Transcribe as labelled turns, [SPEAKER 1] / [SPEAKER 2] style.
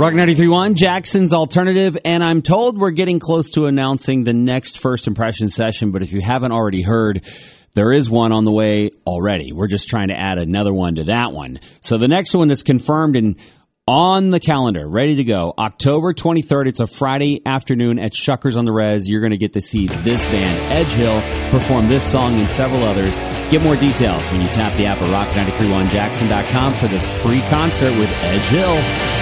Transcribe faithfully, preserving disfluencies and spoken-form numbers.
[SPEAKER 1] Rock ninety-three point one, Jackson's Alternative, and I'm told we're getting close to announcing the next First Impression session, but if you haven't already heard, there is one on the way already. We're just trying to add another one to that one. So the next one that's confirmed and on the calendar, ready to go, October twenty-third. It's a Friday afternoon at Shuckers on the Res. You're going to get to see this band, Edge Hill, perform this song and several others. Get more details when you tap the app at rock nine three one jackson dot com for this free concert with Edge Hill.